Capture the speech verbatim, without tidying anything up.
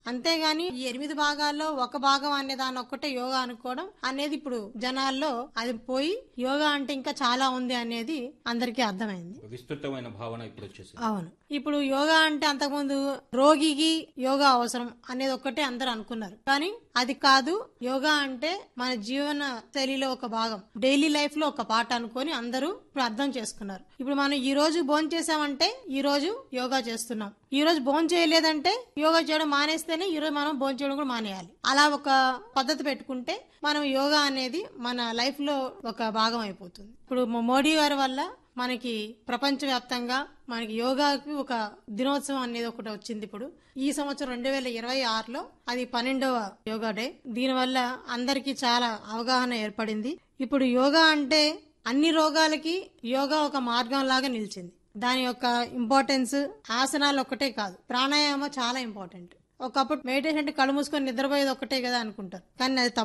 అంతేగాని ఈ ఎనిమిది భాగాల్లో ఒక భాగం అనే దాన్ని ఒక్కటే యోగా అనుకోవడం అనేది ఇప్పుడు జనాల్లో అది పోయి యోగా అంటే ఇంకా చాలా ఉంది అనేది అందరికీ అర్థమైంది. విస్తృతమైన భావన ఇప్పుడు వచ్చేసి. అవును, ఇప్పుడు యోగా అంటే అంతకుముందు రోగికి యోగా అవసరం అనేది ఒక్కటే అందరూ అనుకున్నారు. కానీ అది కాదు, యోగా అంటే మన జీవన శైలిలో ఒక భాగం, డైలీ లైఫ్ లో ఒక పార్ట్ అనుకొని అందరూ ఇప్పుడు అర్థం చేసుకున్నారు. ఇప్పుడు మనం ఈ రోజు భోజనం చేసామంటే ఈ రోజు యోగా చేస్తున్నాం, ఈ రోజు భోజనం చేయలేదంటే యోగా చేయడం మానేస్తేనే ఈ రోజు మనం భోజనం చేయడం కూడా మానేయాలి. అలా ఒక పద్ధతి పెట్టుకుంటే మనం యోగా అనేది మన లైఫ్ లో ఒక భాగం అయిపోతుంది. ఇప్పుడు మోడీ గారి వల్ల మనకి ప్రపంచవ్యాప్తంగా మనకి యోగాకి ఒక దినోత్సవం అనేది ఒకటి వచ్చింది. ఇప్పుడు ఈ సంవత్సరం రెండు వేల ఇరవై ఆరులో అది పన్నెండవ యోగా డే. దీనివల్ల అందరికీ చాలా అవగాహన ఏర్పడింది. ఇప్పుడు యోగా అంటే అన్ని రోగాలకి యోగా ఒక మార్గం లాగా నిలిచింది. దాని యొక్క ఇంపార్టెన్స్ ఆసనాలు ఒక్కటే కాదు, ప్రాణాయామం చాలా ఇంపార్టెంట్. ఒకప్పుడు మెడిటేషన్ అంటే కళ్ళు మూసుకొని నిద్రపోయేది ఒక్కటే కదా అనుకుంటారు, కానీ అది తప్పు.